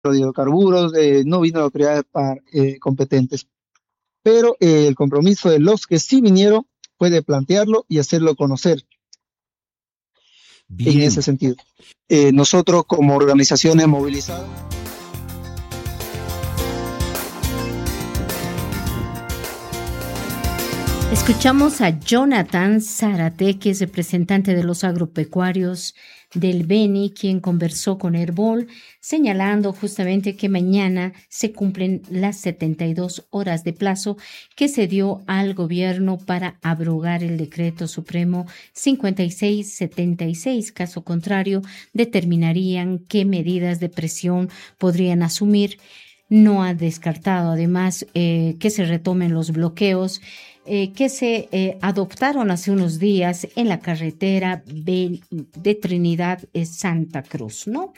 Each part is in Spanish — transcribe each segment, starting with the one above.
de hidrocarburos, no vino la autoridad competentes, pero el compromiso de los que sí vinieron fue de plantearlo y hacerlo conocer en ese Bien. sentido. Nosotros como organizaciones movilizadas. Escuchamos a Jonathan Zárate, que es representante de los agropecuarios del Beni, quien conversó con Herbol, señalando justamente que mañana se cumplen las 72 horas de plazo que se dio al gobierno para abrogar el decreto supremo 5676. Caso contrario, determinarían qué medidas de presión podrían asumir. No ha descartado además que se retomen los bloqueos que se adoptaron hace unos días en la carretera de Trinidad Santa Cruz, ¿no?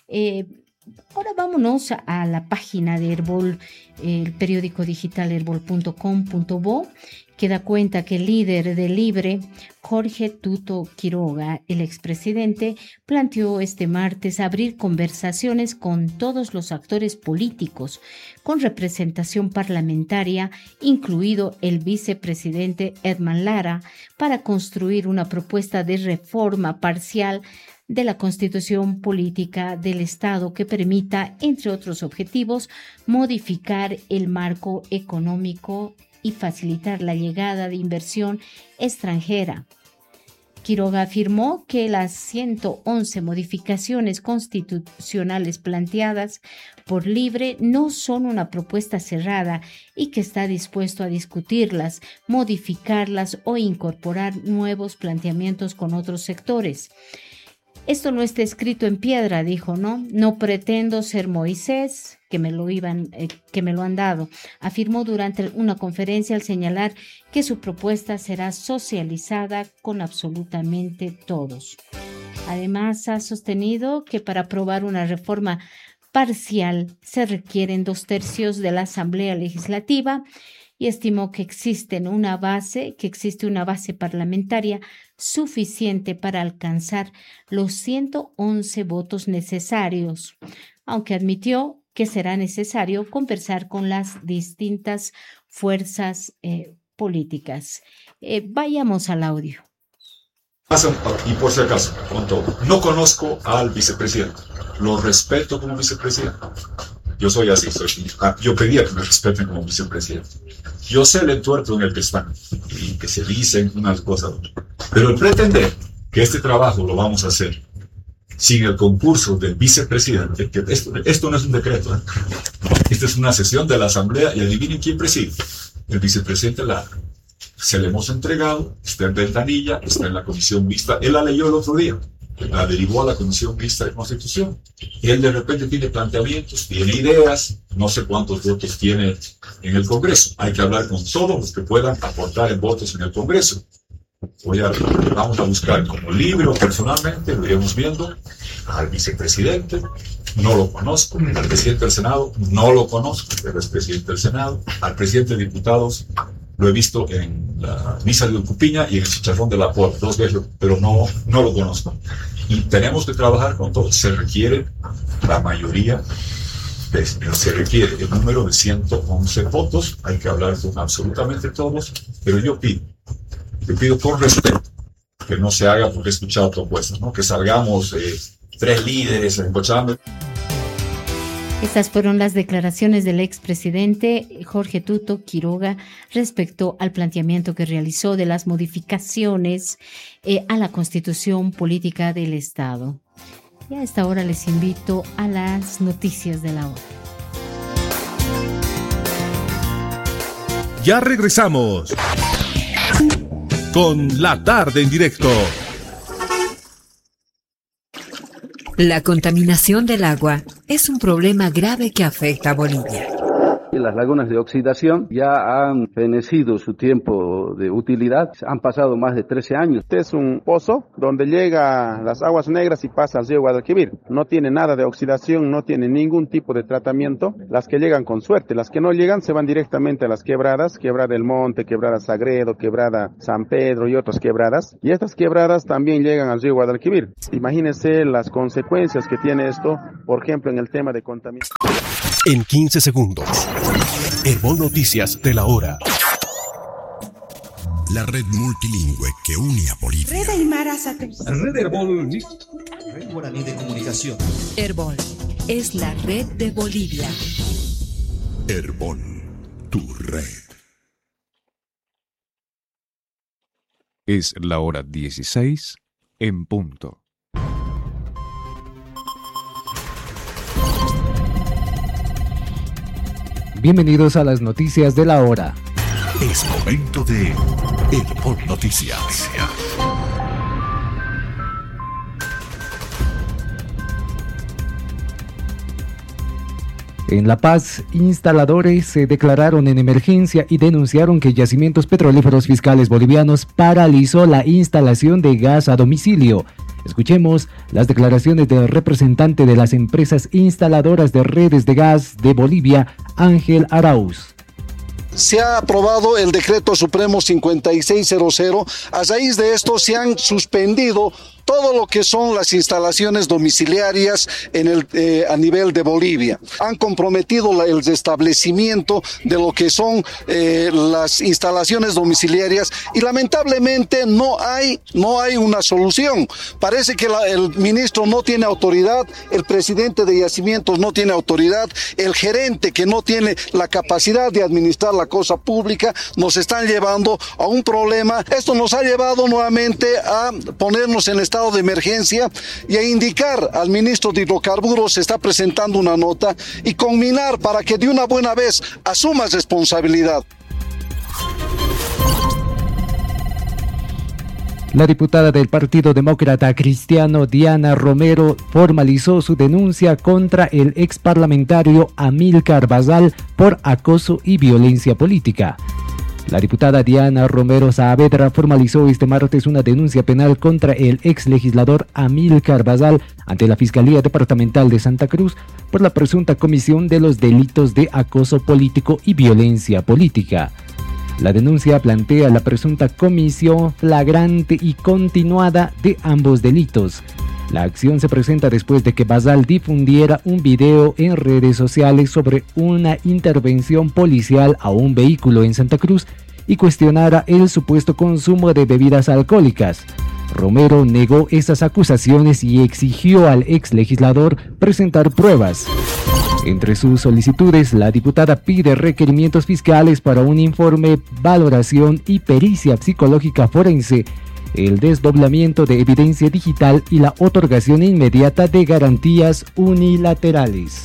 Ahora vámonos a la página de Herbol, el periódico digital herbol.com.bo, que da cuenta que el líder de Libre, Jorge Tuto Quiroga, el expresidente, planteó este martes abrir conversaciones con todos los actores políticos con representación parlamentaria, incluido el vicepresidente Edman Lara, para construir una propuesta de reforma parcial de la Constitución Política del Estado que permita, entre otros objetivos, modificar el marco económico y facilitar la llegada de inversión extranjera. Quiroga afirmó que las 111 modificaciones constitucionales planteadas por Libre no son una propuesta cerrada y que está dispuesto a discutirlas, modificarlas o incorporar nuevos planteamientos con otros sectores. Esto no está escrito en piedra, dijo, ¿no? No pretendo ser Moisés, que me lo han dado, afirmó durante una conferencia al señalar que su propuesta será socializada con absolutamente todos. Además, ha sostenido que para aprobar una reforma parcial se requieren 2/3 de la Asamblea Legislativa y estimó que existe una base parlamentaria suficiente para alcanzar los 111 votos necesarios, aunque admitió que será necesario conversar con las distintas fuerzas políticas. Vayamos al audio. Y por si acaso, con todo, no conozco al vicepresidente, lo respeto como vicepresidente. Yo soy así, yo pedía que me respeten como vicepresidente. Yo sé el entuerto en el que están y que se dicen unas cosas, pero el pretender que este trabajo lo vamos a hacer sin el concurso del vicepresidente, que esto no es un decreto, ¿eh? Esta es una sesión de la Asamblea y adivinen quién preside, el vicepresidente Lara. Se le hemos entregado, está en ventanilla, está en la comisión mixta, él la leyó el otro día, la derivó a la comisión mixta de Constitución. Él de repente tiene planteamientos, tiene ideas, no sé cuántos votos tiene en el Congreso. Hay que hablar con todos los que puedan aportar en votos en el Congreso. Vamos a buscar como Libre, personalmente, lo iremos viendo, al vicepresidente, no lo conozco, al presidente del Senado, no lo conozco, pero es presidente del Senado, al presidente de diputados, lo he visto en la misa de Ucupiña y en el chicharrón de la Puebla, 2 veces, pero no lo conozco. Y tenemos que trabajar con todo. Se requiere la mayoría, se requiere el número de 111 votos, hay que hablar con absolutamente todos, pero yo pido por respeto que no se haga porque he escuchado propuestas, ¿no? Que salgamos 3 líderes en Cochabamba. Estas fueron las declaraciones del expresidente Jorge Tuto Quiroga respecto al planteamiento que realizó de las modificaciones a la Constitución Política del Estado. Y a esta hora les invito a las noticias de la hora. Ya regresamos con La Tarde en Directo. La contaminación del agua es un problema grave que afecta a Bolivia. Y las lagunas de oxidación ya han fenecido su tiempo de utilidad, han pasado más de 13 años. Este es un pozo donde llega las aguas negras y pasa al río Guadalquivir. No tiene nada de oxidación, no tiene ningún tipo de tratamiento. Las que llegan con suerte, las que no llegan se van directamente a las quebradas, Quebrada del Monte, Quebrada Sagredo, Quebrada San Pedro y otras quebradas. Y estas quebradas también llegan al río Guadalquivir. Imagínense las consecuencias que tiene esto, por ejemplo, en el tema de contaminación. En 15 segundos. Herbol Noticias de la hora. La red multilingüe que une a Bolivia. Red Aymara Satélite. Red Herbol. Red Guaraní de Comunicación. Herbol es la red de Bolivia. Herbol, tu red. Es la hora 16 en punto. Bienvenidos a las noticias de la hora. Es momento de Herbol Noticias. En La Paz, instaladores se declararon en emergencia y denunciaron que Yacimientos Petrolíferos Fiscales Bolivianos paralizó la instalación de gas a domicilio. Escuchemos las declaraciones del representante de las empresas instaladoras de redes de gas de Bolivia, Ángel Arauz. Se ha aprobado el decreto supremo 5600. A raíz de esto se han suspendido todo lo que son las instalaciones domiciliarias a nivel de Bolivia. Han comprometido el restablecimiento de lo que son las instalaciones domiciliarias y lamentablemente no hay una solución. Parece que el ministro no tiene autoridad, el presidente de Yacimientos no tiene autoridad, el gerente que no tiene la capacidad de administrar la cosa pública, nos están llevando a un problema. Esto nos ha llevado nuevamente a ponernos en estado de emergencia y a indicar al ministro de Hidrocarburos, se está presentando una nota y conminar para que de una buena vez asuma responsabilidad. La diputada del Partido Demócrata Cristiano, Diana Romero, formalizó su denuncia contra el exparlamentario Amílcar Basal por acoso y violencia política. La diputada Diana Romero Saavedra formalizó este martes una denuncia penal contra el exlegislador Amílcar Basal ante la Fiscalía Departamental de Santa Cruz por la presunta comisión de los delitos de acoso político y violencia política. La denuncia plantea la presunta comisión flagrante y continuada de ambos delitos. La acción se presenta después de que Basal difundiera un video en redes sociales sobre una intervención policial a un vehículo en Santa Cruz y cuestionara el supuesto consumo de bebidas alcohólicas. Romero negó estas acusaciones y exigió al ex legislador presentar pruebas. Entre sus solicitudes, la diputada pide requerimientos fiscales para un informe, valoración y pericia psicológica forense, el desdoblamiento de evidencia digital y la otorgación inmediata de garantías unilaterales.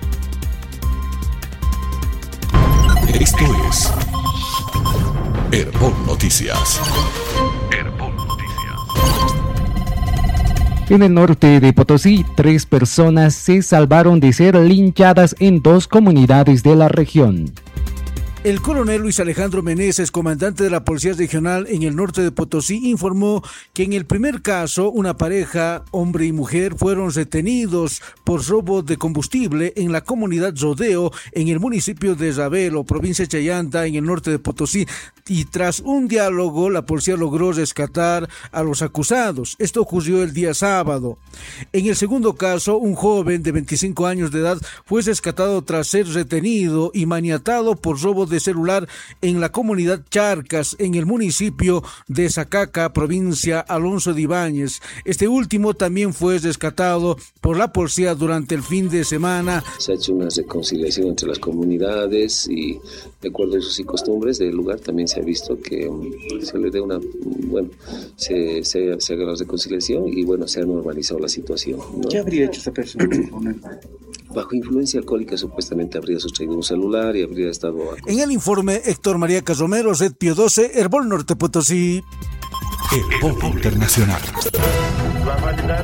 Esto es Herbol Noticias. Herbol Noticias. En el norte de Potosí, 3 personas se salvaron de ser linchadas en 2 comunidades de la región. El coronel Luis Alejandro Meneses, comandante de la Policía Regional en el norte de Potosí, informó que en el primer caso, una pareja, hombre y mujer, fueron retenidos por robo de combustible en la comunidad Rodeo, en el municipio de Ravelo, provincia de Chayanta, en el norte de Potosí. Y tras un diálogo, la policía logró rescatar a los acusados. Esto ocurrió el día sábado. En el segundo caso, un joven de 25 años de edad fue rescatado tras ser retenido y maniatado por robo de celular en la comunidad Charcas, en el municipio de Zacaca, provincia Alonso de Ibáñez. Este último también fue rescatado por la policía durante el fin de semana. Se ha hecho una reconciliación entre las comunidades y de acuerdo a sus y costumbres del lugar también se ha visto que se le dé se haga la reconciliación y se ha normalizado la situación, ¿no? ¿Qué habría hecho esa persona? Bajo influencia alcohólica supuestamente habría sustraído un celular y habría estado... En el informe, Héctor María Casomero, Red Pío 12, Herbol Norte Potosí. Herbol Internacional.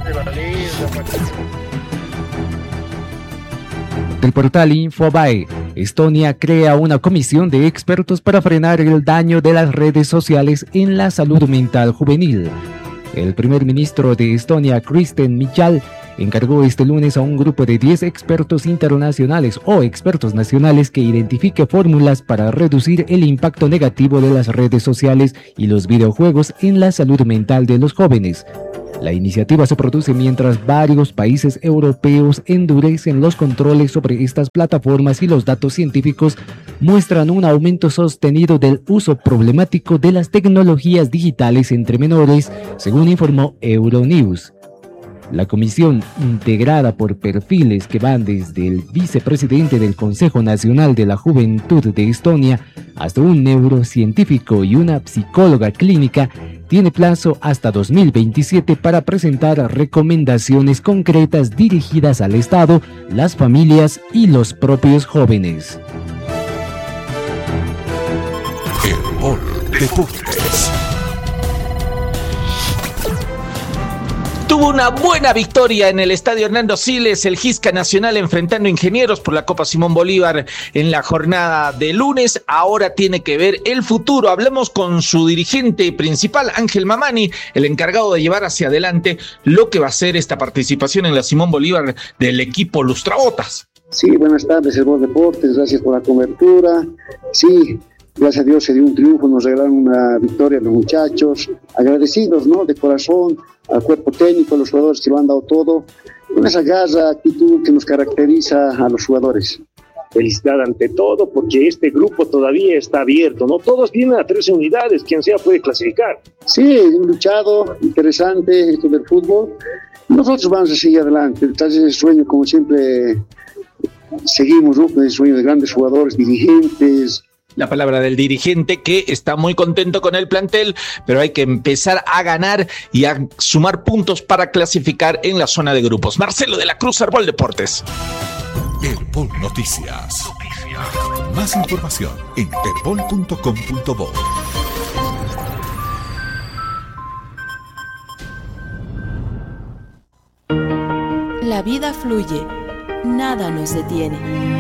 Del portal Infobae, Estonia crea una comisión de expertos para frenar el daño de las redes sociales en la salud mental juvenil. El primer ministro de Estonia, Kristen Michal, encargó este lunes a un grupo de 10 expertos internacionales o expertos nacionales que identifique fórmulas para reducir el impacto negativo de las redes sociales y los videojuegos en la salud mental de los jóvenes. La iniciativa se produce mientras varios países europeos endurecen los controles sobre estas plataformas y los datos científicos muestran un aumento sostenido del uso problemático de las tecnologías digitales entre menores, según informó Euronews. La comisión, integrada por perfiles que van desde el vicepresidente del Consejo Nacional de la Juventud de Estonia hasta un neurocientífico y una psicóloga clínica, tiene plazo hasta 2027 para presentar recomendaciones concretas dirigidas al Estado, las familias y los propios jóvenes. Herbol Deportes. Tuvo una buena victoria en el estadio Hernando Siles, el Gisca Nacional enfrentando a Ingenieros por la Copa Simón Bolívar en la jornada de lunes. Ahora tiene que ver el futuro. Hablemos con su dirigente principal, Ángel Mamani, el encargado de llevar hacia adelante lo que va a ser esta participación en la Simón Bolívar del equipo Lustrabotas. Sí, buenas tardes, Herbol Deportes, gracias por la cobertura. Sí, gracias a Dios se dio un triunfo, nos regalaron una victoria a los muchachos, agradecidos, ¿no?, de corazón al cuerpo técnico, a los jugadores que lo han dado todo, con esa garra, actitud que nos caracteriza a los jugadores. Felicidad ante todo, porque este grupo todavía está abierto, ¿no? Todos vienen a 13 unidades, quien sea puede clasificar. Sí, un luchado, interesante esto del fútbol. Nosotros vamos a seguir adelante, tras ese sueño, como siempre, seguimos, ¿no?, con el sueño de grandes jugadores, dirigentes. La palabra del dirigente que está muy contento con el plantel, pero hay que empezar a ganar y a sumar puntos para clasificar en la zona de grupos. Marcelo de la Cruz, Herbol Deportes. Herbol Noticias. Más información en herbol.com.bo. La vida fluye, nada nos detiene.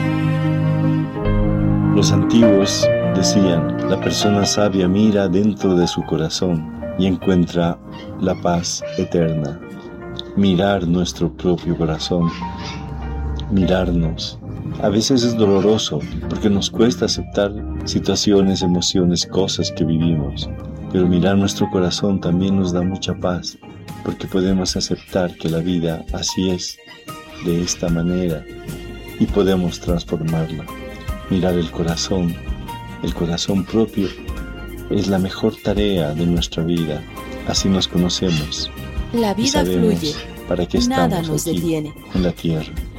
Los antiguos decían, la persona sabia mira dentro de su corazón y encuentra la paz eterna. Mirar nuestro propio corazón, mirarnos. A veces es doloroso porque nos cuesta aceptar situaciones, emociones, cosas que vivimos. Pero mirar nuestro corazón también nos da mucha paz porque podemos aceptar que la vida así es, de esta manera, y podemos transformarla. Mirar el corazón propio, es la mejor tarea de nuestra vida. Así nos conocemos. La vida fluye, para qué nada estamos nos aquí, detiene. en la tierra.